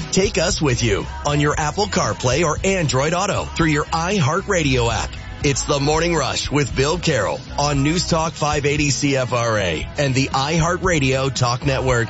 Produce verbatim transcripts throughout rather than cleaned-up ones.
Take us with you on your Apple CarPlay or Android Auto through your iHeartRadio app. It's The Morning Rush with Bill Carroll on News Talk five eighty C F R A and the iHeartRadio Talk Network.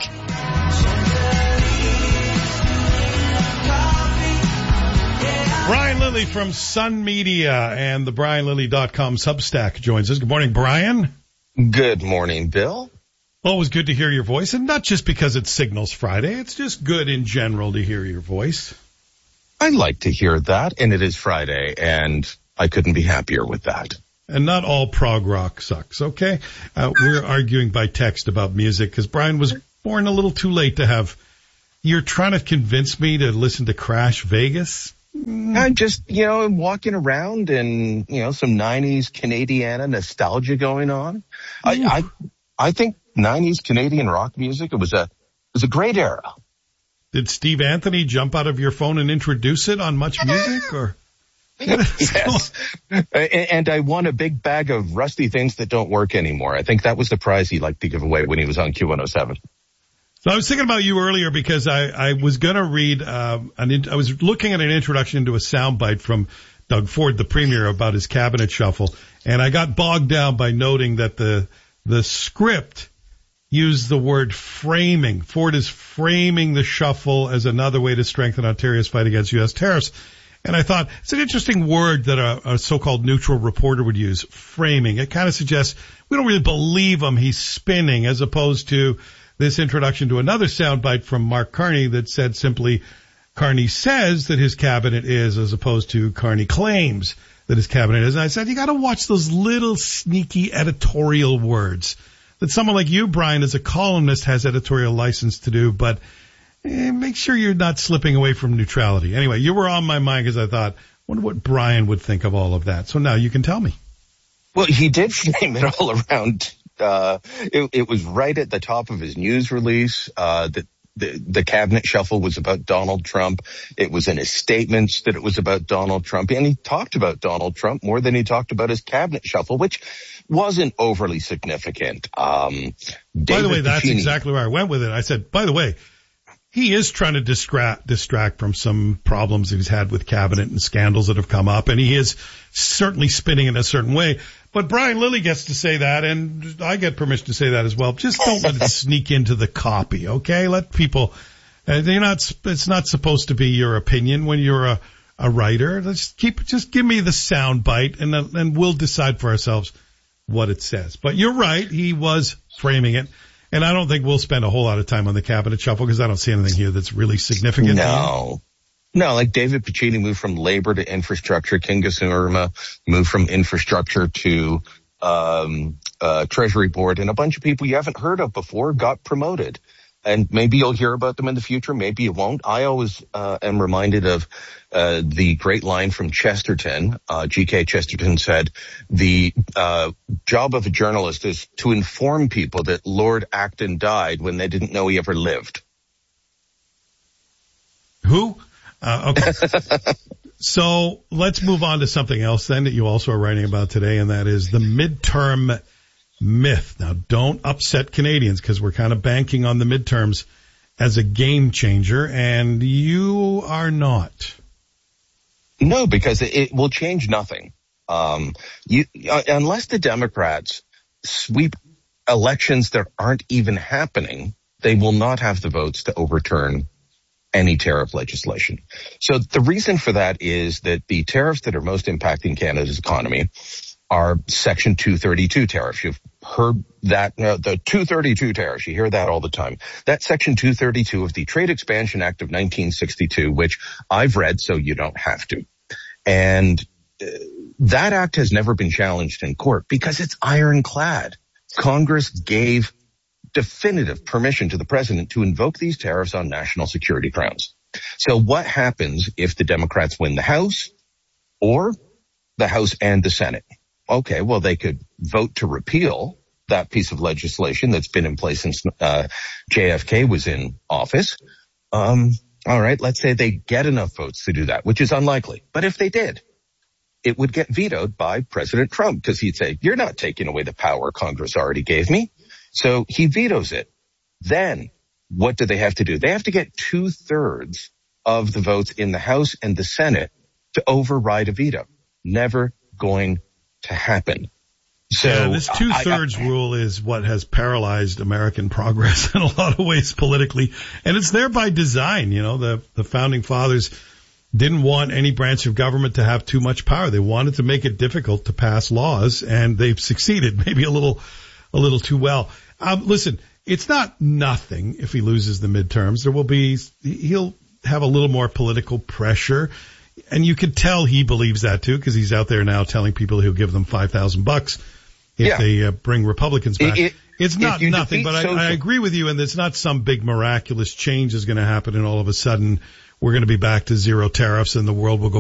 Brian Lilley from Sun Media and the brian lilley dot com Substack joins us. Good morning, Brian. Good morning, Bill. Always good to hear your voice, and not just because it's Signals Friday. It's just good in general to hear your voice. I like to hear that, and it is Friday, and I couldn't be happier with that. And not all prog rock sucks, okay? Uh, we're arguing by text about music because Brian was born a little too late to have... You're trying to convince me to listen to Crash Vegas? I'm just, you know, walking around and, you know, some nineties Canadiana nostalgia going on. I, I, I think nineties Canadian rock music, it was a, it was a great era. Did Steve Anthony jump out of your phone and introduce it on Much Music, or? Yes. And I won a big bag of rusty things that don't work anymore. I think that was the prize he liked to give away when he was on Q one oh seven. So I was thinking about you earlier because I, I was going to read, um, an, I was looking at an introduction to a soundbite from Doug Ford, the premier, about his cabinet shuffle. And I got bogged down by noting that the, the script used the word framing. Ford is framing the shuffle as another way to strengthen Ontario's fight against U S tariffs. And I thought it's an interesting word that a, a so-called neutral reporter would use, framing. It kind of suggests we don't really believe him. He's spinning, as opposed to this introduction to another soundbite from Mark Carney that said simply, Carney says that his cabinet is, as opposed to Carney claims that his cabinet is. And I said, you got to watch those little sneaky editorial words that someone like you, Brian, as a columnist, has editorial license to do, but eh, make sure you're not slipping away from neutrality. Anyway, you were on my mind because I thought, I wonder what Brian would think of all of that. So now you can tell me. Well, he did frame it all around. Uh, it, it was right at the top of his news release, uh, that the, the cabinet shuffle was about Donald Trump. It was in his statements that it was about Donald Trump. And he talked about Donald Trump more than he talked about his cabinet shuffle, which wasn't overly significant. Um, by the way, that's Piccini, exactly where I went with it. I said, by the way, he is trying to distract, distract from some problems that he's had with cabinet and scandals that have come up. And he is certainly spinning in a certain way. But Brian Lilley gets to say that, and I get permission to say that as well. Just don't let it sneak into the copy, okay? Let people, uh, they're not, it's not supposed to be your opinion when you're a, a writer. Let's keep, just give me the sound bite, and, and we'll decide for ourselves what it says. But you're right, he was framing it. And I don't think we'll spend a whole lot of time on the cabinet shuffle because I don't see anything here that's really significant. No. No, like David Piccini moved from labor to infrastructure. Kinga Surma moved from infrastructure to um uh Treasury Board. And a bunch of people you haven't heard of before got promoted. And maybe you'll hear about them in the future. Maybe you won't. I always uh, am reminded of uh the great line from Chesterton. Uh G K Chesterton said, the uh job of a journalist is to inform people that Lord Acton died when they didn't know he ever lived. Who? Uh, okay. So let's move on to something else then that you also are writing about today, and that is the midterm myth. Now, don't upset Canadians because we're kind of banking on the midterms as a game changer, and you are not. No, because it, it will change nothing. Um, you, uh, unless the Democrats sweep elections that aren't even happening, they will not have the votes to overturn any tariff legislation. So the reason for that is that the tariffs that are most impacting Canada's economy are Section two thirty-two tariffs. You've heard that, uh, the two thirty-two tariffs, you hear that all the time. That's Section two thirty-two of the Trade Expansion Act of nineteen sixty-two, which I've read so you don't have to. And uh, that act has never been challenged in court because it's ironclad. Congress gave definitive permission to the president to invoke these tariffs on national security grounds. So what happens if the Democrats win the House or the House and the Senate? Okay, well, they could vote to repeal that piece of legislation that's been in place since uh, J F K was in office. Um, all right, let's say they get enough votes to do that, which is unlikely. But if they did, it would get vetoed by President Trump because he'd say, you're not taking away the power Congress already gave me. So he vetoes it. Then what do they have to do? They have to get two thirds of the votes in the House and the Senate to override a veto. Never going to happen. So yeah, this two-thirds I, I, rule is what has paralyzed American progress in a lot of ways politically, and it's there by design. You know, the the founding fathers didn't want any branch of government to have too much power. They wanted to make it difficult to pass laws, and they've succeeded, maybe a little, a little too well. Um, listen, it's not nothing if he loses the midterms. There will be, he'll have a little more political pressure, and you can tell he believes that too, because he's out there now telling people he'll give them five thousand bucks if yeah. they uh, bring Republicans back. It, it, it's not nothing, but I, I agree with you, and it's not some big miraculous change is going to happen, and all of a sudden we're going to be back to zero tariffs and the world will go